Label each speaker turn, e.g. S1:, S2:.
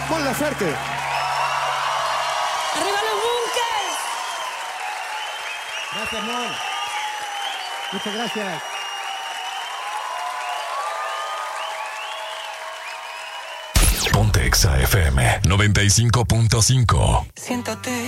S1: Ponla fuerte.
S2: ¡Arriba los bunkers!
S1: Gracias, Mon. Muchas gracias.
S3: Ponte Exa FM 95.5.
S2: Siéntate.